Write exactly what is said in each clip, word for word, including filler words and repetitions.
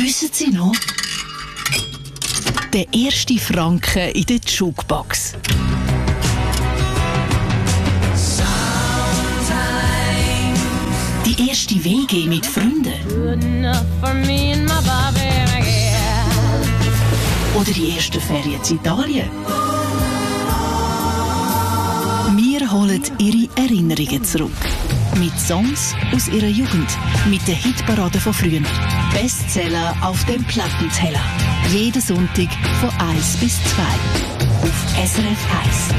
Wissen Sie noch? Der erste Franken in der Jukebox. Die erste W G mit Freunden. Oder die ersten Ferien in Italien. Wir holen Ihre Erinnerungen zurück. Mit Songs aus Ihrer Jugend. Mit der Hitparade von früher. Bestseller auf dem Plattenteller. Jeden Sonntag von eins bis zwei. Auf S R F eins.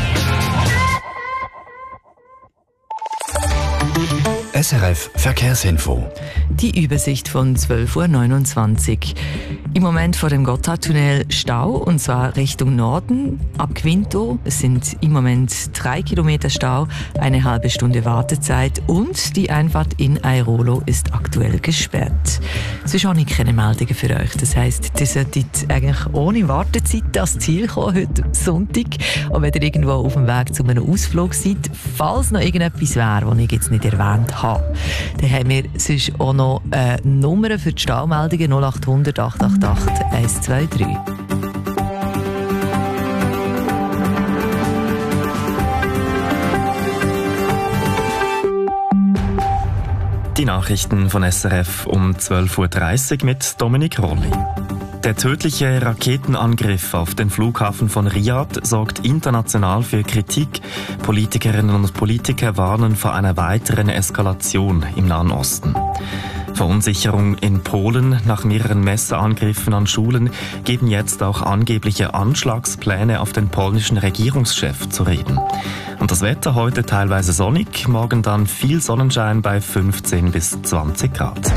S R F Verkehrsinfo. Die Übersicht von zwölf Uhr neunundzwanzig. Im Moment vor dem Gotthardtunnel Stau, und zwar Richtung Norden. Ab Quinto es sind im Moment drei Kilometer Stau, eine halbe Stunde Wartezeit und die Einfahrt in Airolo ist aktuell gesperrt. Es ist auch nicht keine Meldungen für euch. Das heisst, ihr solltet eigentlich ohne Wartezeit ans Ziel kommen heute Sonntag. Und wenn ihr irgendwo auf dem Weg zu einem Ausflug seid, falls noch irgendetwas wäre, das ich jetzt nicht erwähnt habe, dann haben wir sonst auch noch äh, Nummern für die Staumeldungen null acht hundert acht acht acht eins zwei drei. Die Nachrichten von S R F um zwölf Uhr dreißig mit Dominik Rolli. Der tödliche Raketenangriff auf den Flughafen von Riyadh sorgt international für Kritik. Politikerinnen und Politiker warnen vor einer weiteren Eskalation im Nahen Osten. Verunsicherung in Polen. Nach mehreren Messerangriffen an Schulen geben jetzt auch angebliche Anschlagspläne auf den polnischen Regierungschef zu reden. Und das Wetter heute teilweise sonnig, morgen dann viel Sonnenschein bei fünfzehn bis zwanzig Grad.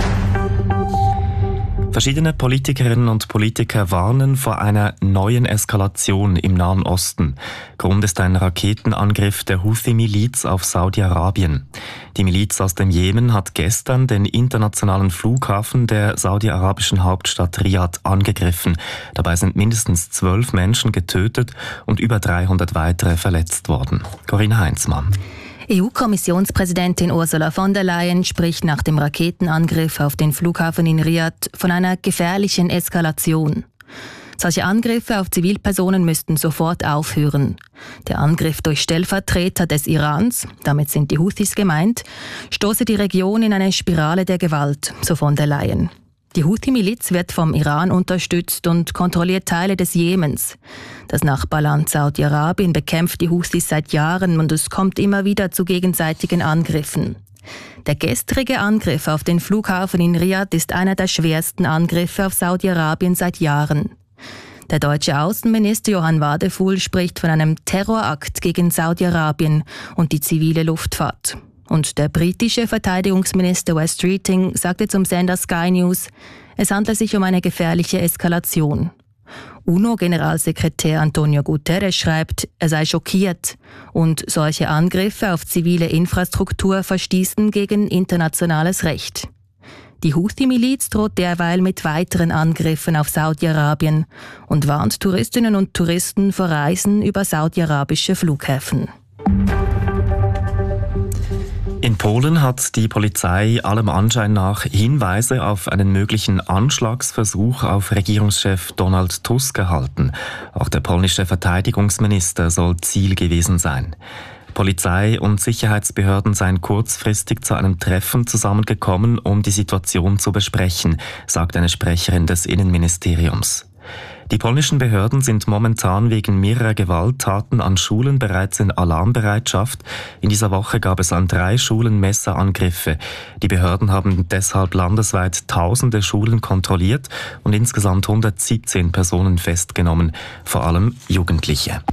Verschiedene Politikerinnen und Politiker warnen vor einer neuen Eskalation im Nahen Osten. Grund ist ein Raketenangriff der Houthi-Miliz auf Saudi-Arabien. Die Miliz aus dem Jemen hat gestern den internationalen Flughafen der saudi-arabischen Hauptstadt Riyadh angegriffen. Dabei sind mindestens zwölf Menschen getötet und über dreihundert weitere verletzt worden. Corinna Heinzmann. E U-Kommissionspräsidentin Ursula von der Leyen spricht nach dem Raketenangriff auf den Flughafen in Riyadh von einer gefährlichen Eskalation. Solche Angriffe auf Zivilpersonen müssten sofort aufhören. Der Angriff durch Stellvertreter des Irans, damit sind die Houthis gemeint, stoße die Region in eine Spirale der Gewalt, so von der Leyen. Die Houthi-Miliz wird vom Iran unterstützt und kontrolliert Teile des Jemens. Das Nachbarland Saudi-Arabien bekämpft die Houthis seit Jahren und es kommt immer wieder zu gegenseitigen Angriffen. Der gestrige Angriff auf den Flughafen in Riyadh ist einer der schwersten Angriffe auf Saudi-Arabien seit Jahren. Der deutsche Außenminister Johann Wadefuhl spricht von einem Terrorakt gegen Saudi-Arabien und die zivile Luftfahrt. Und der britische Verteidigungsminister Wes Streeting sagte zum Sender Sky News, es handle sich um eine gefährliche Eskalation. UNO-Generalsekretär Antonio Guterres schreibt, er sei schockiert und solche Angriffe auf zivile Infrastruktur verstießen gegen internationales Recht. Die Houthi-Miliz droht derweil mit weiteren Angriffen auf Saudi-Arabien und warnt Touristinnen und Touristen vor Reisen über saudi-arabische Flughäfen. In Polen hat die Polizei allem Anschein nach Hinweise auf einen möglichen Anschlagsversuch auf Regierungschef Donald Tusk erhalten. Auch der polnische Verteidigungsminister soll Ziel gewesen sein. Polizei und Sicherheitsbehörden seien kurzfristig zu einem Treffen zusammengekommen, um die Situation zu besprechen, sagt eine Sprecherin des Innenministeriums. Die polnischen Behörden sind momentan wegen mehrerer Gewalttaten an Schulen bereits in Alarmbereitschaft. In dieser Woche gab es an drei Schulen Messerangriffe. Die Behörden haben deshalb landesweit tausende Schulen kontrolliert und insgesamt hundertsiebzehn Personen festgenommen, vor allem Jugendliche.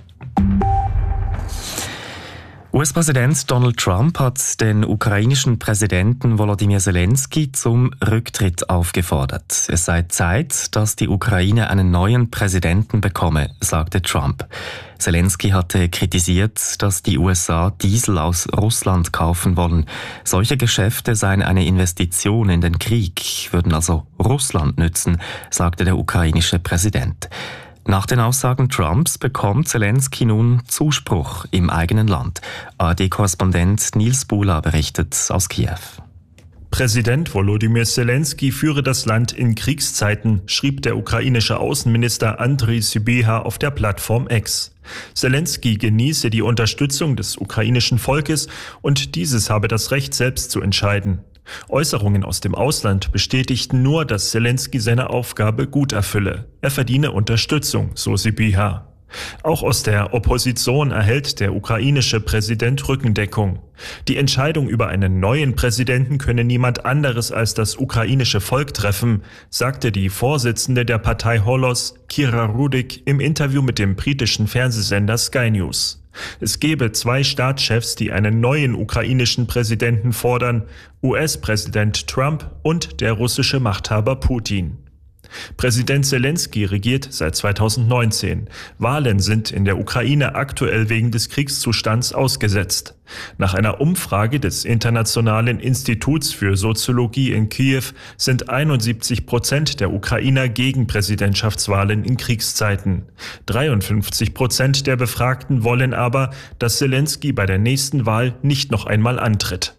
U S-Präsident Donald Trump hat den ukrainischen Präsidenten Volodymyr Zelensky zum Rücktritt aufgefordert. Es sei Zeit, dass die Ukraine einen neuen Präsidenten bekomme, sagte Trump. Zelensky hatte kritisiert, dass die U S A Diesel aus Russland kaufen wollen. Solche Geschäfte seien eine Investition in den Krieg, würden also Russland nützen, sagte der ukrainische Präsident. Nach den Aussagen Trumps bekommt Zelensky nun Zuspruch im eigenen Land. A R D-Korrespondent Nils Bula berichtet aus Kiew. Präsident Volodymyr Zelensky führe das Land in Kriegszeiten, schrieb der ukrainische Außenminister Andriy Sybiha auf der Plattform X. Zelensky genieße die Unterstützung des ukrainischen Volkes und dieses habe das Recht, selbst zu entscheiden. Äußerungen aus dem Ausland bestätigten nur, dass Zelensky seine Aufgabe gut erfülle. Er verdiene Unterstützung, so Sybiha. Auch aus der Opposition erhält der ukrainische Präsident Rückendeckung. Die Entscheidung über einen neuen Präsidenten könne niemand anderes als das ukrainische Volk treffen, sagte die Vorsitzende der Partei Holos, Kira Rudik, im Interview mit dem britischen Fernsehsender Sky News. Es gebe zwei Staatschefs, die einen neuen ukrainischen Präsidenten fordern, U S-Präsident Trump und der russische Machthaber Putin. Präsident Zelensky regiert seit zweitausendneunzehn. Wahlen sind in der Ukraine aktuell wegen des Kriegszustands ausgesetzt. Nach einer Umfrage des Internationalen Instituts für Soziologie in Kiew sind einundsiebzig Prozent der Ukrainer gegen Präsidentschaftswahlen in Kriegszeiten. dreiundfünfzig Prozent der Befragten wollen aber, dass Zelensky bei der nächsten Wahl nicht noch einmal antritt.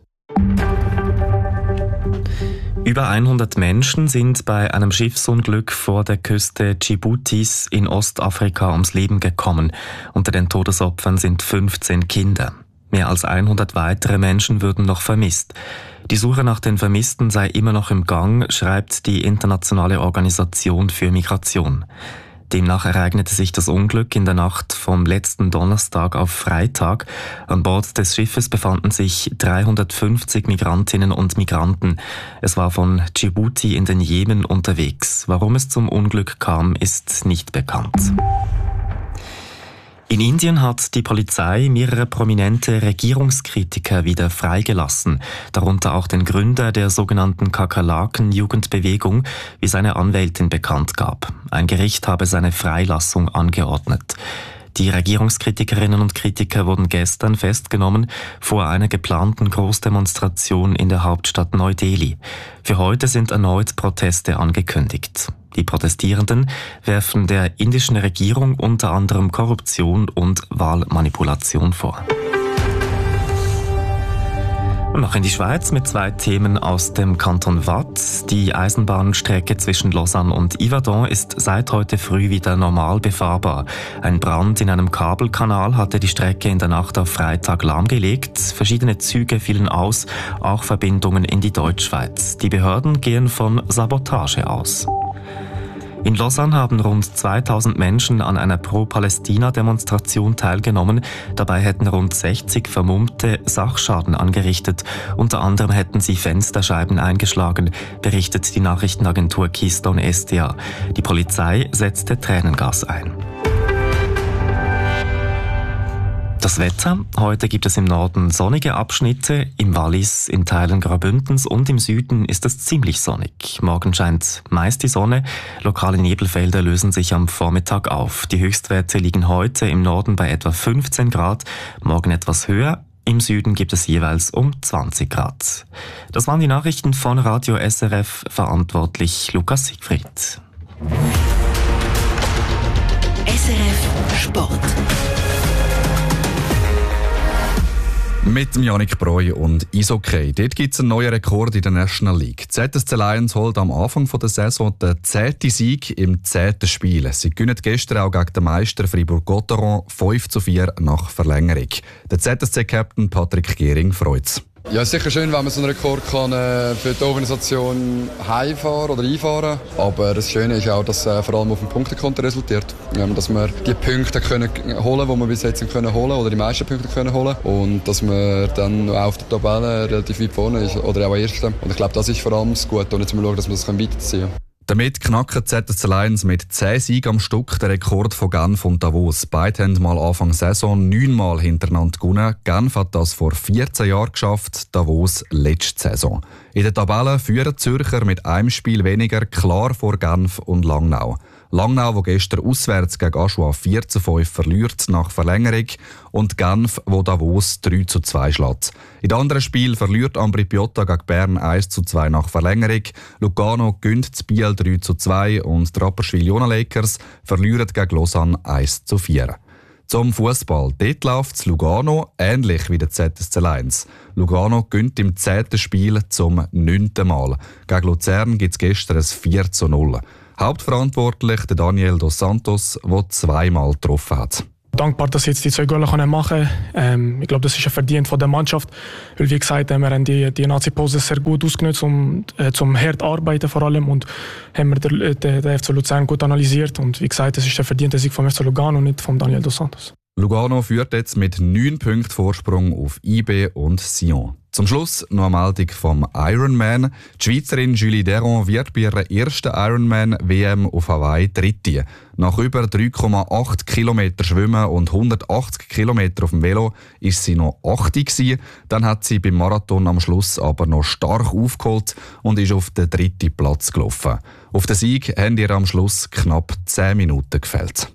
Über hundert Menschen sind bei einem Schiffsunglück vor der Küste Djiboutis in Ostafrika ums Leben gekommen. Unter den Todesopfern sind fünfzehn Kinder. Mehr als hundert weitere Menschen würden noch vermisst. Die Suche nach den Vermissten sei immer noch im Gang, schreibt die Internationale Organisation für Migration. Demnach ereignete sich das Unglück in der Nacht vom letzten Donnerstag auf Freitag. An Bord des Schiffes befanden sich dreihundertfünfzig Migrantinnen und Migranten. Es war von Djibouti in den Jemen unterwegs. Warum es zum Unglück kam, ist nicht bekannt. In Indien hat die Polizei mehrere prominente Regierungskritiker wieder freigelassen, darunter auch den Gründer der sogenannten Kakerlaken-Jugendbewegung, wie seine Anwältin bekannt gab. Ein Gericht habe seine Freilassung angeordnet. Die Regierungskritikerinnen und Kritiker wurden gestern festgenommen vor einer geplanten Großdemonstration in der Hauptstadt Neu-Delhi. Für heute sind erneut Proteste angekündigt. Die Protestierenden werfen der indischen Regierung unter anderem Korruption und Wahlmanipulation vor. Und noch in die Schweiz mit zwei Themen aus dem Kanton Waadt. Die Eisenbahnstrecke zwischen Lausanne und Yverdon ist seit heute früh wieder normal befahrbar. Ein Brand in einem Kabelkanal hatte die Strecke in der Nacht auf Freitag lahmgelegt. Verschiedene Züge fielen aus, auch Verbindungen in die Deutschschweiz. Die Behörden gehen von Sabotage aus. In Lausanne haben rund zweitausend Menschen an einer Pro-Palästina-Demonstration teilgenommen. Dabei hätten rund sechzig Vermummte Sachschaden angerichtet. Unter anderem hätten sie Fensterscheiben eingeschlagen, berichtet die Nachrichtenagentur Keystone S D A. Die Polizei setzte Tränengas ein. Das Wetter. Heute gibt es im Norden sonnige Abschnitte, im Wallis, in Teilen Graubündens und im Süden ist es ziemlich sonnig. Morgen scheint meist die Sonne, lokale Nebelfelder lösen sich am Vormittag auf. Die Höchstwerte liegen heute im Norden bei etwa fünfzehn Grad, morgen etwas höher. Im Süden gibt es jeweils um zwanzig Grad. Das waren die Nachrichten von Radio S R F, verantwortlich Lukas Siegfried. S R F Sport. Mit dem Yannick Breu und Eishockey. Dort gibt es einen neuen Rekord in der National League. Die Z S C Lions holt am Anfang der Saison den zehnten Sieg im zehnten Spiel. Sie gewinnen gestern auch gegen den Meister Fribourg-Gotteron fünf zu vier nach Verlängerung. Der Z S C-Captain Patrick Gehring freut's. Ja, es ist sicher schön, wenn man so einen Rekord kann, äh, für die Organisation heimfahren oder einfahren. Aber das Schöne ist auch, dass es äh, vor allem auf dem Punktekonto resultiert. Ähm, dass wir die Punkte können holen, die wir bis jetzt können holen oder die meisten Punkte können holen. Und dass man dann auch auf der Tabelle relativ weit vorne ist oder auch Erster. Und ich glaube, das ist vor allem das Gute. Und jetzt mal schauen, dass wir das weiterziehen können. Damit knacken die Z S C Lions mit zehn Siegen am Stück den Rekord von Genf und Davos. Beide haben mal Anfang Saison neunmal hintereinander gewonnen. Genf hat das vor vierzehn Jahren geschafft, Davos letzte Saison. In der Tabelle führen die Zürcher mit einem Spiel weniger klar vor Genf und Langnau. Langnau, wo gestern auswärts gegen Aschua vier zu fünf verliert nach Verlängerung und Genf, wo Davos drei zu zwei schlägt. In den anderen Spiel verliert Ambri Piotta gegen Bern eins zu zwei nach Verlängerung. Lugano gönnt das Biel drei zu zwei und die Rapperswil-Jona Lakers verlieren gegen Lausanne eins zu vier. Zum Fußball. Dort läuft Lugano ähnlich wie der Z S C Lions. Lugano gönnt im zehnten Spiel zum neunten Mal. Gegen Luzern gibt es gestern ein vier zu null. Hauptverantwortlich der Daniel dos Santos, der zweimal getroffen hat. Dankbar, dass ich jetzt die zwei Goal machen konnte. Ähm, ich glaube, das ist ein Verdienst von der Mannschaft. Weil, wie gesagt, wir haben die, die Nazi-Pause sehr gut ausgenutzt, um äh, zum hart arbeiten vor allem. Und haben wir den, den, den F C Luzern gut analysiert. Und wie gesagt, das ist der verdiente Sieg vom F C Lugano und nicht von Daniel dos Santos. Lugano führt jetzt mit neun Punkten Vorsprung auf I B und Sion. Zum Schluss noch eine Meldung vom Ironman. Die Schweizerin Julie Deron wird bei ihrer ersten Ironman-W M auf Hawaii Dritte. Nach über drei Komma acht Kilometer Schwimmen und hundertachtzig Kilometer auf dem Velo ist sie noch Achte gewesen. Dann hat sie beim Marathon am Schluss aber noch stark aufgeholt und ist auf den dritten Platz gelaufen. Auf den Sieg haben ihr am Schluss knapp zehn Minuten gefehlt.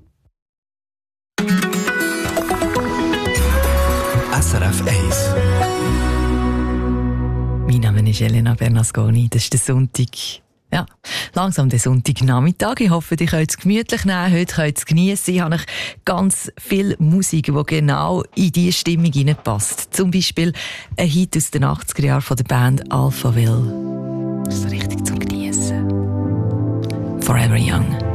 S R F eins. Mein Name ist Elena Bernasconi. Das ist der Sonntag. Ja, langsam der Sonntagnachmittag. Ich hoffe, ihr könnt es gemütlich nehmen. Heute könnt ihr es geniessen. Ich habe euch ganz viel Musik, die genau in diese Stimmung hineinpasst. Zum Beispiel ein Hit aus den achtziger Jahren von der Band Alphaville. Das ist richtig zum Geniessen. Forever Young.